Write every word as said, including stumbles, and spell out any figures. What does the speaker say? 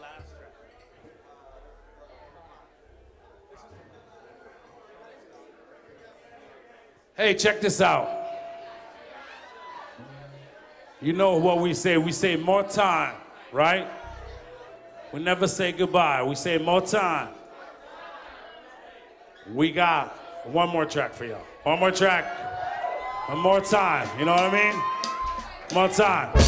Hey, check this out. You know what we say? We say more time, right? We never say goodbye. We say more time. We got one more track for y'all. One more track. One more time. You know what I mean? More time.